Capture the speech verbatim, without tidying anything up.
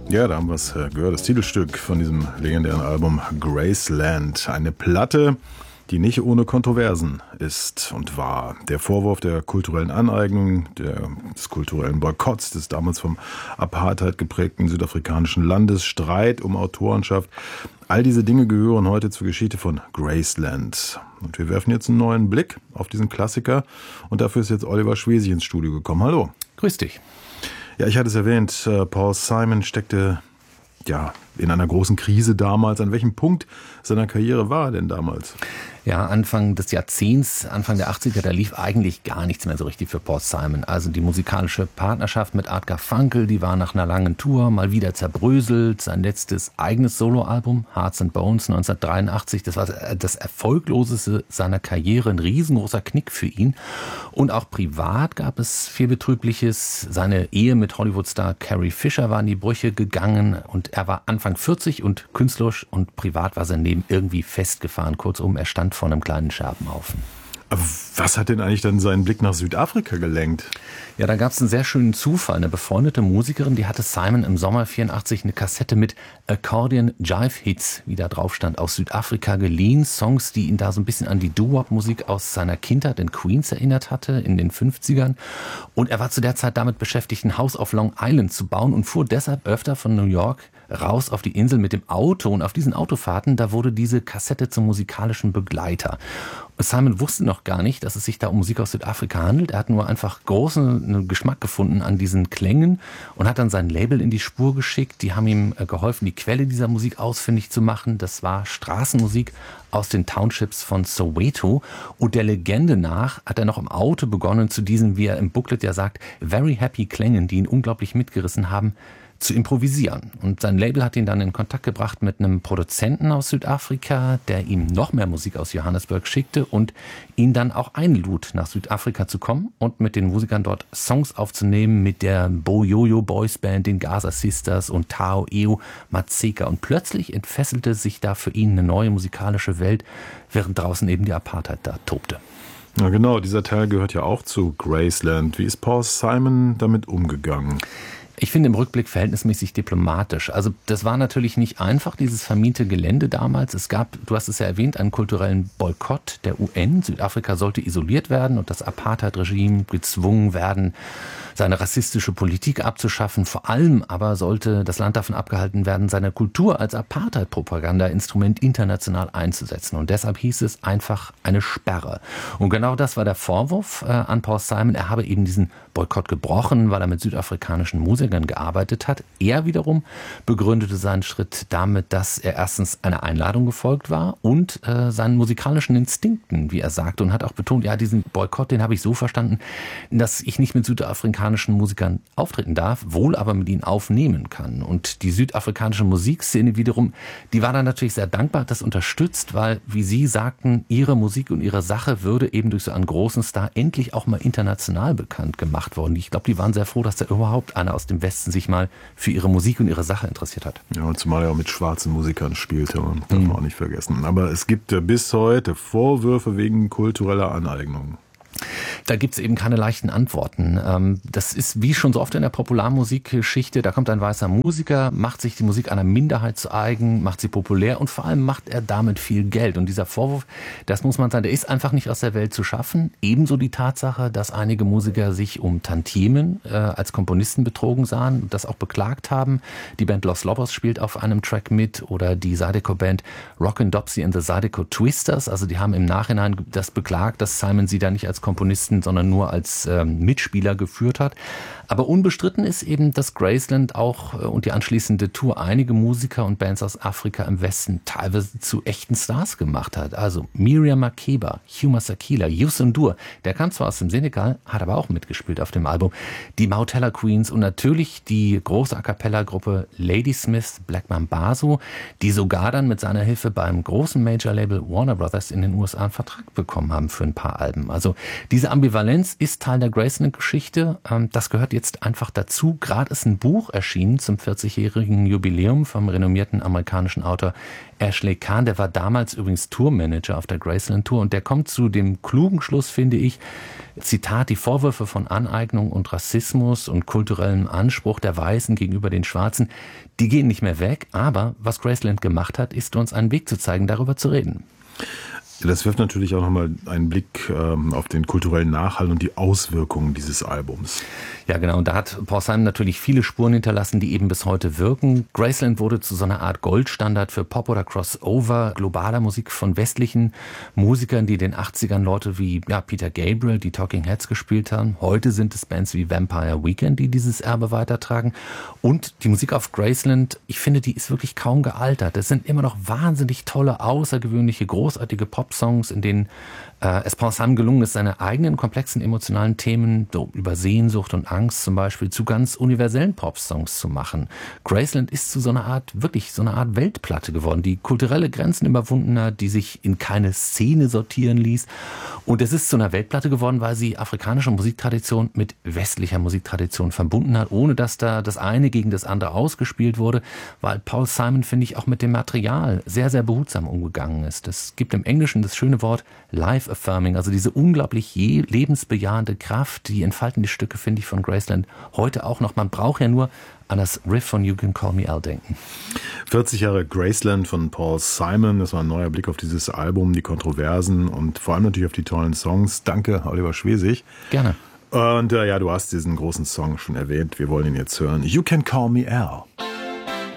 Ja, da haben wir es gehört, das Titelstück von diesem legendären Album Graceland. Eine Platte, die nicht ohne Kontroversen ist und war. Der Vorwurf der kulturellen Aneignung, der, des kulturellen Boykotts des damals vom Apartheid geprägten südafrikanischen Landes, Streit um Autorenschaft. All diese Dinge gehören heute zur Geschichte von Graceland. Und wir werfen jetzt einen neuen Blick auf diesen Klassiker. Und dafür ist jetzt Oliver Schwesig ins Studio gekommen. Hallo. Grüß dich. Ja, ich hatte es erwähnt, Paul Simon steckte ja in einer großen Krise damals. An welchem Punkt seiner Karriere war er denn damals? Ja, Anfang des Jahrzehnts, Anfang der achtziger, da lief eigentlich gar nichts mehr so richtig für Paul Simon. Also die musikalische Partnerschaft mit Art Garfunkel, die war nach einer langen Tour mal wieder zerbröselt. Sein letztes eigenes Soloalbum, Hearts and Bones, neunzehnhundertdreiundachtzig, das war das erfolgloseste seiner Karriere, ein riesengroßer Knick für ihn. Und auch privat gab es viel Betrübliches. Seine Ehe mit Hollywood-Star Carrie Fisher war in die Brüche gegangen und er war Anfang vierzig und künstlerisch und privat war sein Leben irgendwie festgefahren. Kurzum, er stand vor einem kleinen Scherbenhaufen. Aber was hat denn eigentlich dann seinen Blick nach Südafrika gelenkt? Ja, da gab es einen sehr schönen Zufall. Eine befreundete Musikerin, die hatte Simon im Sommer vierundachtzig eine Kassette mit Accordion Jive Hits, wie da drauf stand, aus Südafrika geliehen. Songs, die ihn da so ein bisschen an die Doo-Wop-Musik aus seiner Kindheit in Queens erinnert hatte, in den fünfzigern. Und er war zu der Zeit damit beschäftigt, ein Haus auf Long Island zu bauen und fuhr deshalb öfter von New York raus auf die Insel mit dem Auto. Und auf diesen Autofahrten, da wurde diese Kassette zum musikalischen Begleiter. Simon wusste noch gar nicht, dass es sich da um Musik aus Südafrika handelt. Er hat nur einfach großen Geschmack gefunden an diesen Klängen und hat dann sein Label in die Spur geschickt. Die haben ihm geholfen, die Quelle dieser Musik ausfindig zu machen. Das war Straßenmusik aus den Townships von Soweto. Und der Legende nach hat er noch im Auto begonnen, zu diesen, wie er im Booklet ja sagt, very happy Klängen, die ihn unglaublich mitgerissen haben, zu improvisieren. Und sein Label hat ihn dann in Kontakt gebracht mit einem Produzenten aus Südafrika, der ihm noch mehr Musik aus Johannesburg schickte und ihn dann auch einlud, nach Südafrika zu kommen und mit den Musikern dort Songs aufzunehmen, mit der Boyoyo Boys Band, den Gaza Sisters und Tao Eo Matseka. Und plötzlich entfesselte sich da für ihn eine neue musikalische Welt, während draußen eben die Apartheid da tobte. Ja, genau, dieser Teil gehört ja auch zu Graceland. Wie ist Paul Simon damit umgegangen? Ich finde im Rückblick verhältnismäßig diplomatisch. Also das war natürlich nicht einfach, dieses vermiente Gelände damals. Es gab, du hast es ja erwähnt, einen kulturellen Boykott der U N. Südafrika sollte isoliert werden und das Apartheid-Regime gezwungen werden, seine rassistische Politik abzuschaffen. Vor allem aber sollte das Land davon abgehalten werden, seine Kultur als Apartheid-Propaganda-Instrument international einzusetzen. Und deshalb hieß es einfach eine Sperre. Und genau das war der Vorwurf äh, an Paul Simon. Er habe eben diesen Boykott gebrochen, weil er mit südafrikanischen Musikern gearbeitet hat. Er wiederum begründete seinen Schritt damit, dass er erstens einer Einladung gefolgt war und äh, seinen musikalischen Instinkten, wie er sagte, und hat auch betont, ja, diesen Boykott, den habe ich so verstanden, dass ich nicht mit südafrikanischen Musikern auftreten darf, wohl aber mit ihnen aufnehmen kann. Und die südafrikanische Musikszene wiederum, die war dann natürlich sehr dankbar, hat das unterstützt, weil, wie sie sagten, ihre Musik und ihre Sache würde eben durch so einen großen Star endlich auch mal international bekannt gemacht worden. Ich glaube, die waren sehr froh, dass da überhaupt einer aus dem Westen sich mal für ihre Musik und ihre Sache interessiert hat. Ja, und zumal er auch mit schwarzen Musikern spielte, darf man mhm. auch nicht vergessen. Aber es gibt bis heute Vorwürfe wegen kultureller Aneignung. Da gibt es eben keine leichten Antworten. Das ist wie schon so oft in der Popularmusikgeschichte, da kommt ein weißer Musiker, macht sich die Musik einer Minderheit zu eigen, macht sie populär und vor allem macht er damit viel Geld. Und dieser Vorwurf, das muss man sagen, der ist einfach nicht aus der Welt zu schaffen. Ebenso die Tatsache, dass einige Musiker sich um Tantiemen äh, als Komponisten betrogen sahen und das auch beklagt haben. Die Band Los Lobos spielt auf einem Track mit oder die Zydeco-Band Rockin' Dopsy and the Zydeco Twisters. Also die haben im Nachhinein das beklagt, dass Simon sie da nicht als Komponisten, sondern nur als ähm, Mitspieler geführt hat. Aber unbestritten ist eben, dass Graceland auch äh, und die anschließende Tour einige Musiker und Bands aus Afrika im Westen teilweise zu echten Stars gemacht hat. Also Miriam Makeba, Hugh Masakila, Youssou N'Dour, der kam zwar aus dem Senegal, hat aber auch mitgespielt auf dem Album. Die Mautella Queens und natürlich die große A-Cappella-Gruppe Ladysmith Black Mambazo, die sogar dann mit seiner Hilfe beim großen Major-Label Warner Brothers in den U S A einen Vertrag bekommen haben für ein paar Alben. Also Diese Ambivalenz ist Teil der Graceland-Geschichte. Das gehört jetzt einfach dazu. Gerade ist ein Buch erschienen zum vierzigjährigen Jubiläum vom renommierten amerikanischen Autor Ashley Kahn. Der war damals übrigens Tourmanager auf der Graceland-Tour und der kommt zu dem klugen Schluss, finde ich, Zitat, die Vorwürfe von Aneignung und Rassismus und kulturellem Anspruch der Weißen gegenüber den Schwarzen, die gehen nicht mehr weg. Aber was Graceland gemacht hat, ist uns einen Weg zu zeigen, darüber zu reden. Das wirft natürlich auch nochmal einen Blick ähm, auf den kulturellen Nachhall und die Auswirkungen dieses Albums. Ja, genau. Und da hat Paul Simon natürlich viele Spuren hinterlassen, die eben bis heute wirken. Graceland wurde zu so einer Art Goldstandard für Pop oder Crossover, globaler Musik von westlichen Musikern, die in den achtzigern Leute wie ja, Peter Gabriel, die Talking Heads gespielt haben. Heute sind es Bands wie Vampire Weekend, die dieses Erbe weitertragen. Und die Musik auf Graceland, ich finde, die ist wirklich kaum gealtert. Es sind immer noch wahnsinnig tolle, außergewöhnliche, großartige Pop-Songs, in denen äh, es Paul Simon gelungen ist, seine eigenen komplexen emotionalen Themen so über Sehnsucht und Angst zum Beispiel zu ganz universellen Pop-Songs zu machen. Graceland ist zu so einer Art, wirklich so einer Art Weltplatte geworden, die kulturelle Grenzen überwunden hat, die sich in keine Szene sortieren ließ. Und es ist zu einer Weltplatte geworden, weil sie afrikanische Musiktradition mit westlicher Musiktradition verbunden hat, ohne dass da das eine gegen das andere ausgespielt wurde, weil Paul Simon, finde ich, auch mit dem Material sehr, sehr behutsam umgegangen ist. Es gibt im Englischen das schöne Wort life-affirming, also diese unglaublich je lebensbejahende Kraft, die entfalten die Stücke, finde ich, von Graceland heute auch noch. Man braucht ja nur an das Riff von You Can Call Me Al denken. vierzig Jahre Graceland von Paul Simon, das war ein neuer Blick auf dieses Album, die Kontroversen und vor allem natürlich auf die tollen Songs. Danke, Oliver Schwesig. Gerne. Und äh, ja, du hast diesen großen Song schon erwähnt, wir wollen ihn jetzt hören. You Can Call Me Al.